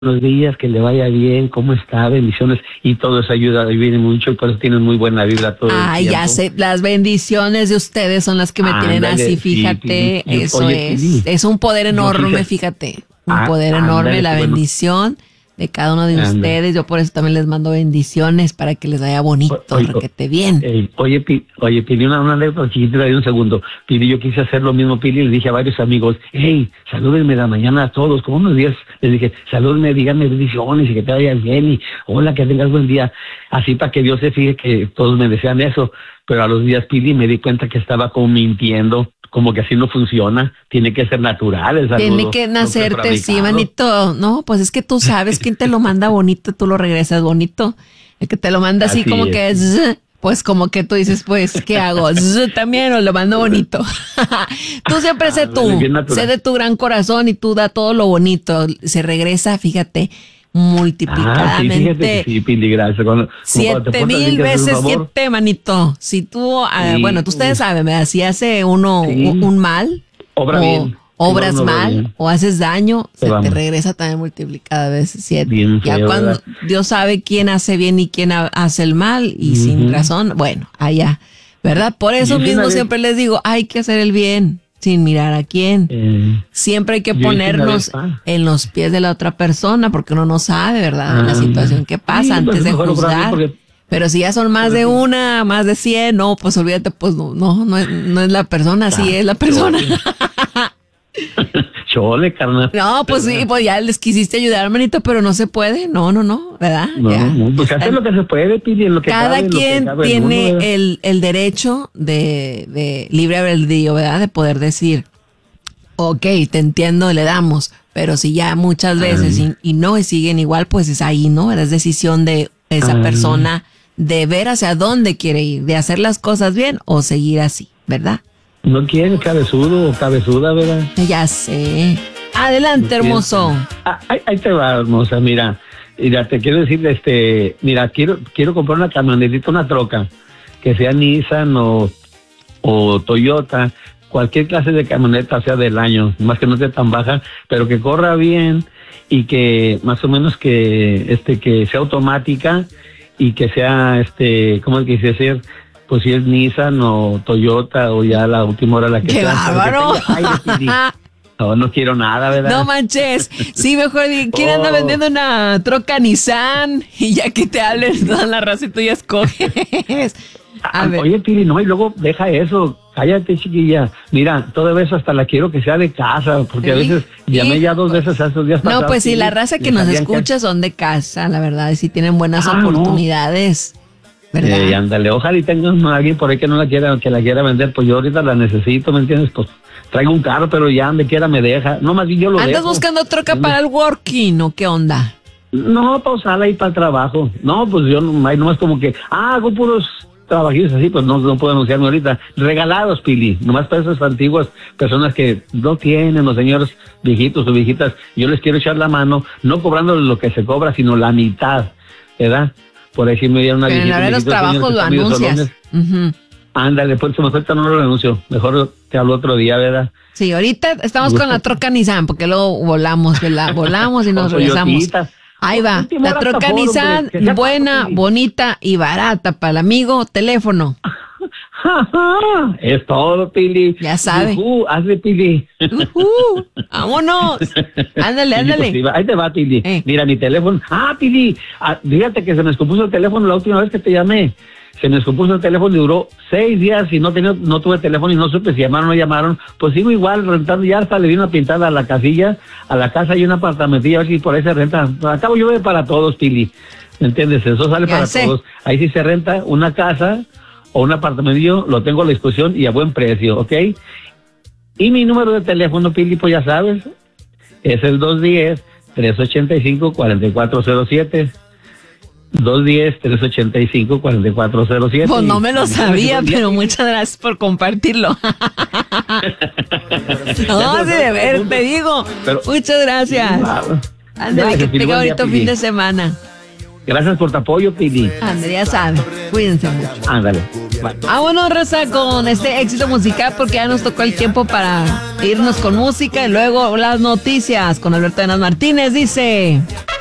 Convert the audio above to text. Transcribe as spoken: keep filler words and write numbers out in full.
buenos días, que le vaya bien, cómo está, bendiciones, y todo eso ayuda y viene mucho, y por eso tienen muy buena vibra todo ah, el tiempo. Ah, ya sé, las bendiciones de ustedes son las que me Ándale, tienen así, fíjate, sí, eso oye, es, sí. es un poder enorme, fíjate, un ah, poder enorme, ándale, la bendición bueno. de cada uno de ándale. ustedes, yo por eso también les mando bendiciones, para que les vaya bonito, oye, requete bien. Eh, oye, Pi, oye, Pili, una, una anécdota chiquitita de un segundo, Pili, yo quise hacer lo mismo, Pili, le dije a varios amigos, hey, salúdenme la mañana a todos, como unos días, les dije, salúdenme, díganme bendiciones y que te vaya bien, y hola, que tengas buen día, así para que Dios se fije que todos me desean eso, pero a los días, Pili, me di cuenta que estaba como mintiendo, como que así no funciona, tiene que ser natural el saludo. Tiene que nacerte, sí, manito, no, pues es que tú sabes quién te lo manda bonito, tú lo regresas bonito, el que te lo manda así, así como es. que es, pues como que tú dices, pues, ¿qué hago? También o lo mando bonito. Tú siempre sé tú, sé de tu gran corazón y tú da todo lo bonito, se regresa, fíjate, multiplicadamente. Ah, sí, sí, Pili, gracias. Cuando, siete mil veces siete, manito. Si tú, sí, uh, bueno, tú ustedes saben, ¿verdad? Si hace uno sí. un, un mal, obra o bien. obras no, no, mal, bien. o haces daño, te se vamos. te regresa también multiplicada veces siete. Bien ya feo, cuando ¿verdad? Dios sabe quién hace bien y quién hace el mal, y uh-huh. sin razón, bueno, allá, ¿verdad? Por eso y mismo siempre les digo, hay que hacer el bien. Sin mirar a quién. Eh, Siempre hay que ponernos en los pies de la otra persona, porque uno no sabe, ¿verdad? Ah, la situación que pasa sí, antes de juzgar. Porque... Pero si ya son más de una, más de cien, no, pues olvídate, pues no, no, no es, no es la persona, ah, sí es la persona. Chole, carnal. No, pues sí, pues ya les quisiste ayudar, hermanito, pero no se puede. No, no, no, ¿verdad? No, ya. no, pues hacer lo que se puede, Pili, en lo que Cada cabe, quien lo que cabe tiene el, mundo, el, el derecho de, de libre albedrío, ¿verdad? De poder decir, ok, te entiendo, le damos, pero si ya muchas veces y, y no y siguen igual, pues es ahí, ¿no? Es decisión de esa ah. persona de ver hacia dónde quiere ir, de hacer las cosas bien o seguir así, ¿verdad? No quiere cabezudo o cabezuda, ¿verdad? Ya sé. Adelante, no hermoso. Ah, ahí, ahí te va, hermosa, mira. Mira, te quiero decir, este, mira, quiero quiero comprar una camionetita, una troca, que sea Nissan o, o Toyota, cualquier clase de camioneta sea del año, más que no sea tan baja, pero que corra bien y que más o menos que, este, que sea automática y que sea, este, ¿cómo es que dice ser? Pues si es Nissan o Toyota o ya la última hora la que ¡qué sea, bárbaro! No, no quiero nada, ¿verdad? No manches. Sí, mejor, ¿quién oh. anda vendiendo una troca Nissan? Y ya que te hablen toda la raza y tú ya escoges. A ver. Oye, Pili, no, y luego deja eso. Cállate, chiquilla. Mira, todo eso hasta la quiero que sea de casa, porque ¿sí? a veces llamé ya dos veces a esos días pasados. No, pues sí, la raza que nos escucha que... son de casa, la verdad, y sí tienen buenas ah, oportunidades. No. ¿verdad? Eh, ándale, ojalá y tengas a alguien por ahí que no la quiera, que la quiera vender, pues yo ahorita la necesito, ¿me entiendes? Pues traigo un carro, pero ya donde quiera me deja. No, más bien yo lo ¿Andas dejo. buscando troca para el working o qué onda? No, para usarla ahí para el trabajo. No, pues yo no, ahí nomás como que, ah, hago puros trabajillos así, pues no, no puedo anunciarme ahorita. Regalados, Pili, nomás para esas antiguas personas que no tienen, los señores viejitos o viejitas, yo les quiero echar la mano, no cobrándoles lo que se cobra, sino la mitad, ¿verdad? Por ahí sí me dieron una viejita. Pero en la de los trabajos lo anuncias. Uh-huh. Ándale, pues se me falta no lo anuncio. Mejor te hablo otro día, ¿verdad? Sí, ahorita estamos con la troca Nissan, porque luego volamos, ¿verdad? Volamos y nos regresamos. Ahí va, la troca Nissan, buena, bonita y barata para el amigo, teléfono. Es todo, Pili. Ya sabe. Uh, hazle, Pili. Uh, vámonos. Ándale, ándale. Pues, ahí te va, Pili. Eh. Mira, mi teléfono. Ah, Pili, ah, fíjate que se me descompuso el teléfono la última vez que te llamé. Se me descompuso el teléfono y duró seis días y no tenía, no tuve teléfono y no supe si llamaron o no llamaron. Pues sigo igual rentando, ya hasta le di una pintada a la casilla, a la casa y un apartamentilla, a ver si por ahí se renta. Acabo yo de para todos, Pili. ¿Me entiendes? Eso sale ya para sé. Todos. Ahí sí se renta una casa o un apartamento, lo tengo a la disposición y a buen precio, ¿ok? Y mi número de teléfono, Pili, pues ya sabes, es el dos uno cero, tres ocho cinco, cuatro cuatro cero siete. dos uno cero, tres ocho cinco, cuatro cuatro cero siete. Pues no me lo sabía, pero muchas gracias por compartirlo. No, sí, de ver, te digo. Pero, muchas gracias. Ándale, que tenga bonito fin de semana. Gracias por tu apoyo, Pili. Andrea sabe. Cuídense mucho. Ándale. Vámonos, Rosa, con este éxito musical porque ya nos tocó el tiempo para irnos con música y luego las noticias con Alberto Enas Martínez. Dice...